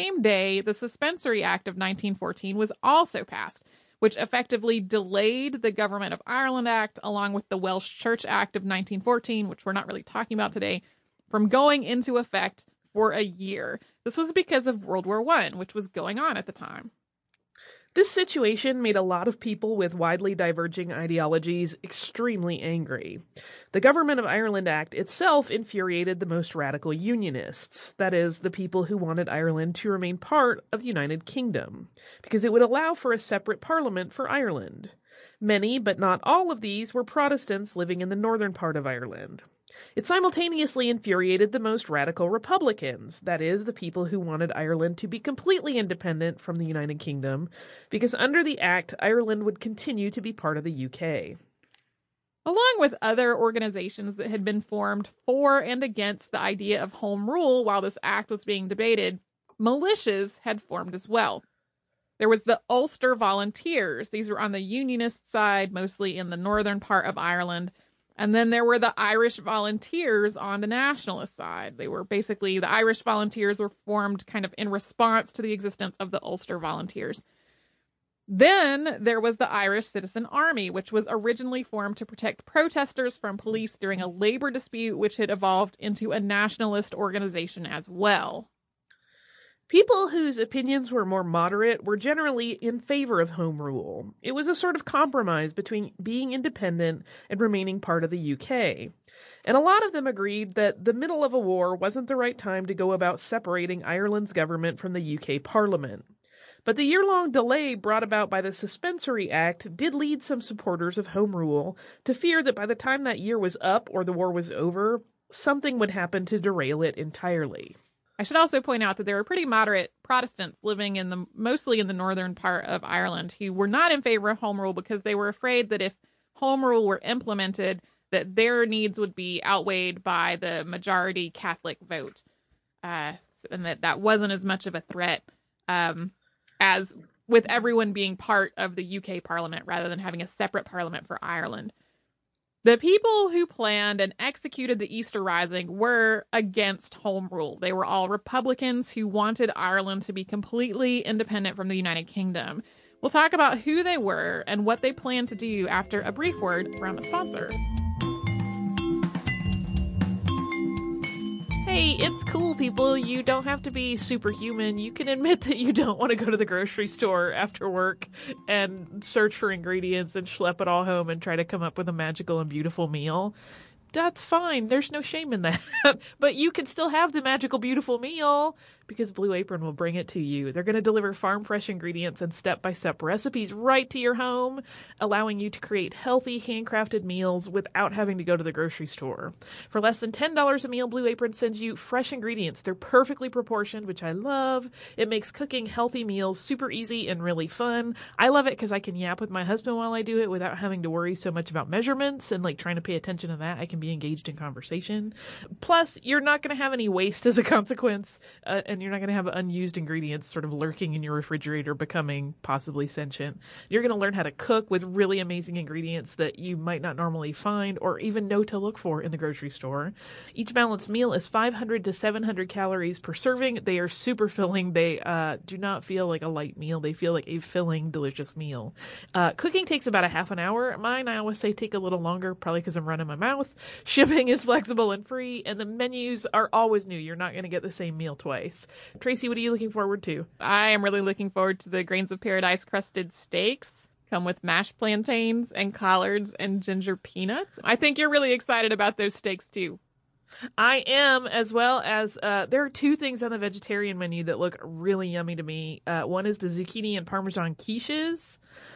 same day, the Suspensory Act of 1914 was also passed, which effectively delayed the Government of Ireland Act, along with the Welsh Church Act of 1914, which we're not really talking about today, from going into effect for a year. This was because of World War I, which was going on at the time. This situation made a lot of people with widely diverging ideologies extremely angry. The Government of Ireland Act itself infuriated the most radical Unionists, that is, the people who wanted Ireland to remain part of the United Kingdom, because it would allow for a separate parliament for Ireland. Many, but not all of these, were Protestants living in the northern part of Ireland. It simultaneously infuriated the most radical Republicans, that is, the people who wanted Ireland to be completely independent from the United Kingdom, because under the Act, Ireland would continue to be part of the UK. Along with other organizations that had been formed for and against the idea of home rule while this act was being debated, militias had formed as well. There was the Ulster Volunteers. These were on the Unionist side, mostly in the northern part of Ireland. And then there were the Irish Volunteers on the nationalist side. They were basically, the Irish Volunteers were formed kind of in response to the existence of the Ulster Volunteers. Then there was the Irish Citizen Army, which was originally formed to protect protesters from police during a labor dispute, which had evolved into a nationalist organization as well. People whose opinions were more moderate were generally in favor of home rule. It was a sort of compromise between being independent and remaining part of the UK. And a lot of them agreed that the middle of a war wasn't the right time to go about separating Ireland's government from the UK Parliament. But the year-long delay brought about by the Suspensory Act did lead some supporters of home rule to fear that by the time that year was up or the war was over, something would happen to derail it entirely. I should also point out that there were pretty moderate Protestants living mostly in the northern part of Ireland who were not in favor of home rule because they were afraid that if home rule were implemented, that their needs would be outweighed by the majority Catholic vote, and that wasn't as much of a threat as with everyone being part of the UK Parliament rather than having a separate parliament for Ireland. The people who planned and executed the Easter Rising were against home rule. They were all Republicans who wanted Ireland to be completely independent from the United Kingdom. We'll talk about who they were and what they planned to do after a brief word from a sponsor. Hey, it's cool, people. You don't have to be superhuman. You can admit that you don't want to go to the grocery store after work and search for ingredients and schlep it all home and try to come up with a magical and beautiful meal. That's fine. There's no shame in that. But you can still have the magical, beautiful meal because Blue Apron will bring it to you. They're going to deliver farm-fresh ingredients and step-by-step recipes right to your home, allowing you to create healthy, handcrafted meals without having to go to the grocery store. For less than $10 a meal, Blue Apron sends you fresh ingredients. They're perfectly proportioned, which I love. It makes cooking healthy meals super easy and really fun. I love it because I can yap with my husband while I do it without having to worry so much about measurements and trying to pay attention to that. I can be engaged in conversation. Plus, you're not going to have any waste as a consequence, and you're not going to have unused ingredients sort of lurking in your refrigerator becoming possibly sentient. You're going to learn how to cook with really amazing ingredients that you might not normally find or even know to look for in the grocery store. Each balanced meal is 500 to 700 calories per serving. They are super filling. They do not feel like a light meal. They feel like a filling, delicious meal. Cooking takes about a half an hour. Mine, I always say, take a little longer, probably because I'm running my mouth. Shipping is flexible and free, and the menus are always new. You're not going to get the same meal twice. Tracy, what are you looking forward to? I am really looking forward to the Grains of Paradise crusted steaks. Come with mashed plantains and collards and ginger peanuts. I think you're really excited about those steaks too. I am, as well as there are two things on the vegetarian menu that look really yummy to me. One is the zucchini and parmesan quiches.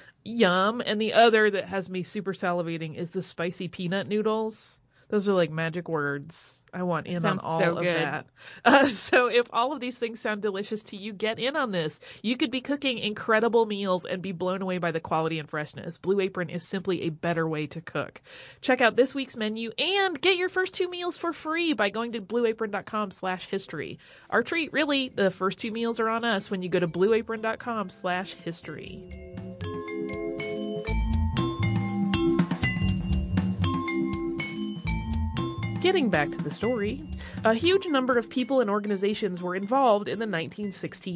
Yum. And the other that has me super salivating is the spicy peanut noodles. Those are like magic words. I want in on all of that. So if all of these things sound delicious to you, get in on this. You could be cooking incredible meals and be blown away by the quality and freshness. Blue Apron is simply a better way to cook. Check out this week's menu and get your first 2 meals for free by going to blueapron.com/history. Our treat, really, the first 2 meals are on us when you go to blueapron.com/history. Getting back to the story, a huge number of people and organizations were involved in the 1916